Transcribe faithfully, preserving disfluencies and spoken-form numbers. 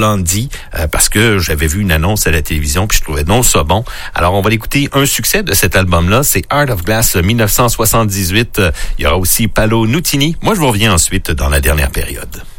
Blondie, euh, parce que j'avais vu une annonce à la télévision puis je trouvais non ça bon. Alors on va l'écouter. Un succès de cet album-là, c'est Heart of Glass dix-neuf cent soixante-dix-huit. Il y aura aussi Paolo Nutini. Moi je vous reviens ensuite dans la dernière période.